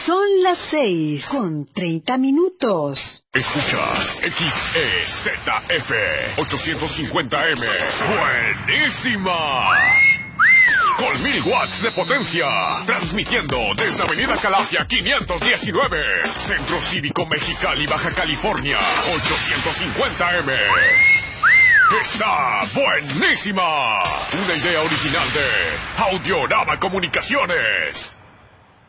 Son las 6:30. Escuchas XEZF 850M. ¡Buenísima! Con 1000 watts de potencia. Transmitiendo desde Avenida Calafia 519. Centro Cívico Mexicali, Baja California. 850M. ¡Está buenísima! Una idea original de Audiorama Comunicaciones.